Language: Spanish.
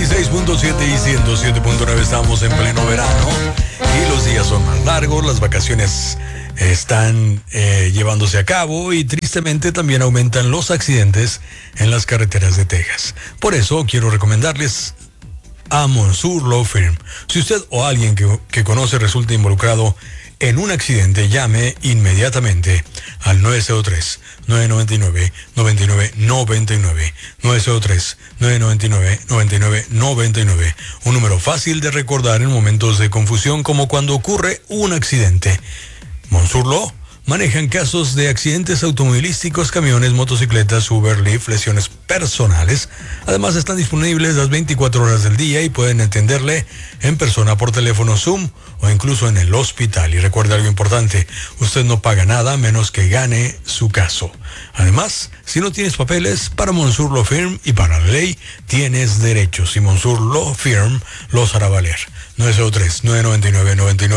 96.7 y 107.9. Estamos en pleno verano y los días son más largos, las vacaciones están llevándose a cabo y tristemente también aumentan los accidentes en las carreteras de Texas. Por eso quiero recomendarles a Monsoor Law Firm. Si usted o alguien que conoce resulta involucrado en un accidente, llame inmediatamente al 903-999-9999. 903-999-9999. Un número fácil de recordar en momentos de confusión como cuando ocurre un accidente. Monsoor Law manejan casos de accidentes automovilísticos, camiones, motocicletas, Uber, Lyft, lesiones personales. Además están disponibles las 24 horas del día y pueden atenderle en persona, por teléfono, Zoom o incluso en el hospital. Y recuerde algo importante, usted no paga nada a menos que gane su caso. Además, si no tienes papeles, para Monsoor Law Firm y para la ley, tienes derechos y Monsoor Law Firm los hará valer. 903-999-99